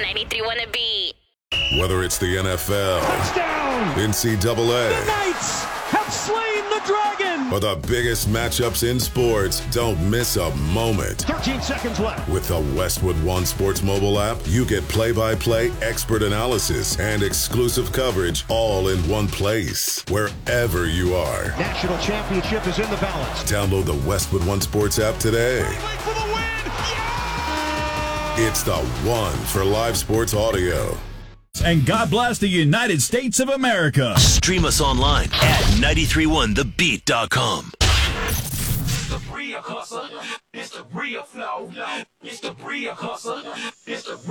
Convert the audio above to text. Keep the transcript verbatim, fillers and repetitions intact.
ninety-three point one The Beat. Whether it's the N F L, touchdown, N C double A, the Knights have slain the dragon, or the biggest matchups in sports, don't miss a moment. thirteen seconds left. With the Westwood One Sports mobile app, you get play-by-play expert analysis and exclusive coverage all in one place, wherever you are. National championship is in the balance. Download the Westwood One Sports app today. For the win! Yeah! It's the one for live sports audio. And God bless the United States of America. Stream us online at nine three one the beat dot com. It's the real hustle. It's the real flow. It's the real hustle. It's the